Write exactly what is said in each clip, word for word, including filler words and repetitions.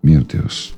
Meu Deus.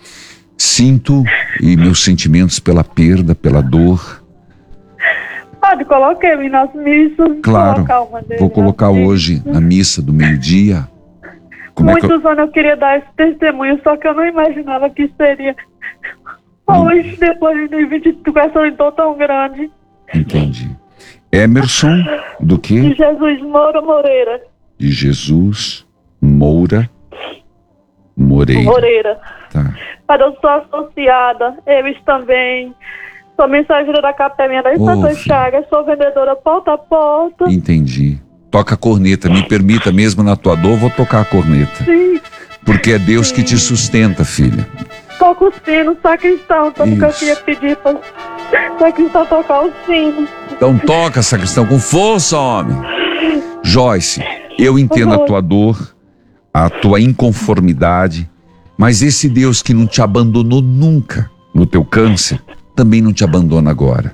Sinto e meus sentimentos pela perda, pela dor. Padre, coloquei nas missas. Claro, colocar uma dele vou colocar nas hoje missas. na missa do meio-dia. Como é que eu... Muitos anos eu queria dar esse testemunho, só que eu não imaginava que seria hoje, depois de vinte, com essa dor tão grande. Entendi. Emerson, do De quê? Jesus Moura Moreira. De Jesus Moura Moreira. Moreira. Tá. Padre, eu sou associada, eles também. Sou mensageira da Capelinha da Ô, Santa filho. Chagas, sou vendedora porta a porta. Entendi. Toca a corneta, me permita, mesmo na tua dor, vou tocar a corneta. Sim, Porque é Deus que te sustenta, filha. toco o sino, sacristão, tanto que eu Isso. queria pedir para sacristão tocar o sino. Então toca, sacristão, com força, homem. Joyce, eu entendo a tua dor, a tua inconformidade, mas esse Deus que não te abandonou nunca no teu câncer, também não te abandona agora.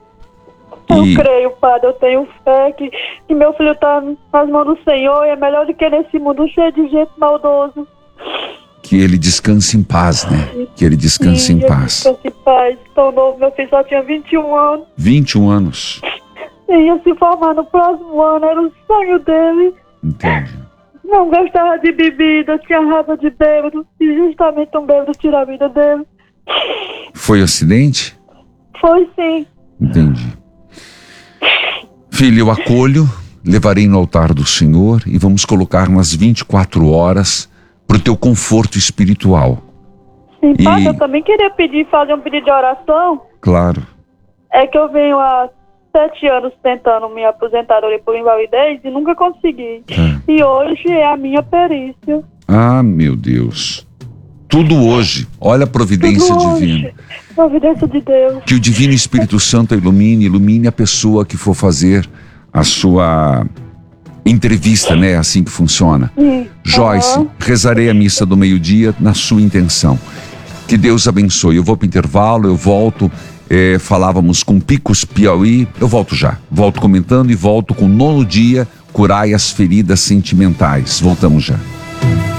Eu E creio, Padre, eu tenho fé que, que meu filho está nas mãos do Senhor e é melhor do que nesse mundo cheio de gente maldoso. que ele descanse em paz, né? Que ele descanse Sim, em paz. Descanse em paz. Tão novo, meu filho só tinha vinte e um anos. vinte e um anos. E ia se formar no próximo ano, era o sonho dele. Entendi. Não gostava de bebida, tinha raiva de bêbado. E justamente um bêbado tirou a vida dele. Foi acidente? Foi sim. Entendi. Filho, eu acolho, levarei no altar do Senhor e vamos colocar nas vinte e quatro horas para o teu conforto espiritual. Sim, E- Padre, eu também queria pedir, fazer um pedido de oração. Claro. É que eu venho há sete anos tentando me aposentar por invalidez e nunca consegui. Tá. E hoje é a minha perícia. Ah, meu Deus. Tudo hoje. Olha a providência Tudo divina. hoje. Providência de Deus. Que o Divino Espírito Santo ilumine, ilumine a pessoa que for fazer a sua entrevista, né? Assim que funciona. Sim. Joyce, Aham. rezarei a missa do meio-dia na sua intenção. Que Deus abençoe. Eu vou para o intervalo, eu volto. eh, falávamos com Picos Piauí. Eu volto já. Volto comentando e volto com o nono dia, curai as feridas sentimentais. Voltamos já.